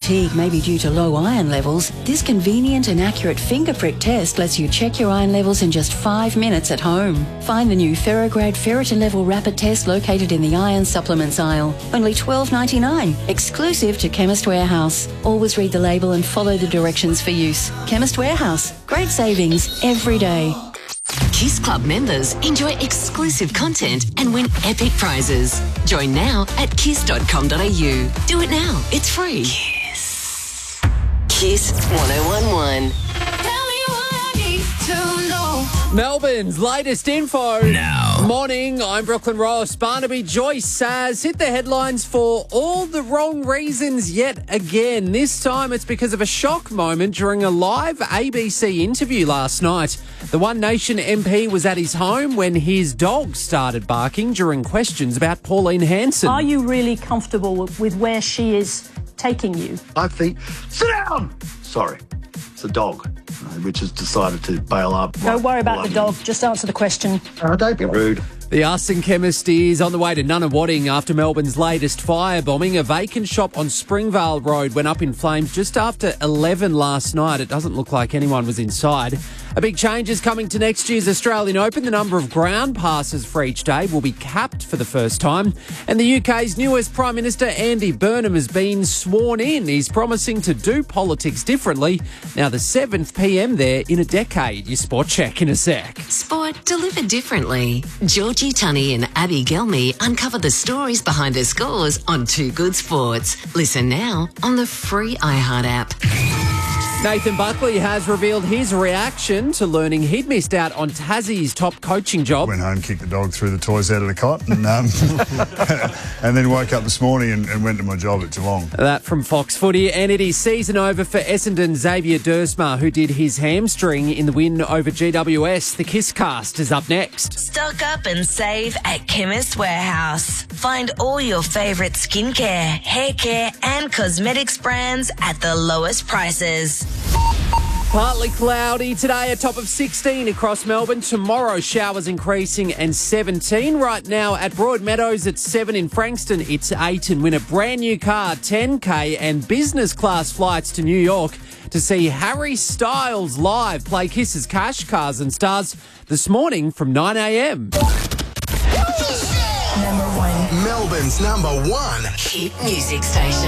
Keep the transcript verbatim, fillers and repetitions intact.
fatigue may be due to low iron levels, this convenient and accurate finger prick test lets you check your iron levels in just five minutes at home. Find the new Ferrograde Ferritin Level Rapid Test located in the iron supplements aisle. Only twelve dollars ninety-nine, exclusive to Chemist Warehouse. Always read the label and follow the directions for use. Chemist Warehouse. Great savings every day. Kiss Club members enjoy exclusive content and win epic prizes. Join now at kiss dot com dot a u. Do it now. It's free. Kiss. Kiss one oh one one. Tell me what I need to know. Melbourne's latest info. Now. Morning, I'm Brooklyn Ross. Barnaby Joyce has hit the headlines for all the wrong reasons yet again. This time it's because of a shock moment during a live A B C interview last night. The One Nation M P was at his home when his dog started barking during questions about Pauline Hanson. Are you really comfortable with where she is taking you? I think, sit down! Sorry, it's the dog, uh, which has decided to bail up. Don't worry about the dog, just answer the question. Uh, don't be rude. The arson chemist is on the way to Nunawading after Melbourne's latest firebombing. A vacant shop on Springvale Road went up in flames just after eleven last night. It doesn't look like anyone was inside. A big change is coming to next year's Australian Open. The number of ground passes for each day will be capped for the first time. And the U K's newest Prime Minister, Andy Burnham, has been sworn in. He's promising to do politics differently. Now the seventh P M there in a decade. Your sport check in a sec. Sport delivered differently. Georgie Tunney and Abby Gelmy uncover the stories behind her scores on Too Good Sports. Listen now on the free iHeart app. Nathan Buckley has revealed his reaction to learning he'd missed out on Tassie's top coaching job. Went home, kicked the dog, threw the toys out of the cot, and um, and then woke up this morning and, and went to my job at Geelong. That from Fox Footy. And it is season over for Essendon Xavier Dersma, who did his hamstring in the win over G W S. The Kiss Cast is up next. Stock up and save at Chemist Warehouse. Find all your favourite skincare, hair care and cosmetics brands at the lowest prices. Partly cloudy today, a top of sixteen across Melbourne. Tomorrow, showers increasing and seventeen. Right now at Broadmeadows, it's seven. In Frankston, it's eight. And win a brand new car, ten K and business class flights to New York to see Harry Styles live play Kiss's Cash Cars and Stars this morning from nine a.m. Number one. Melbourne's number one Hit music station.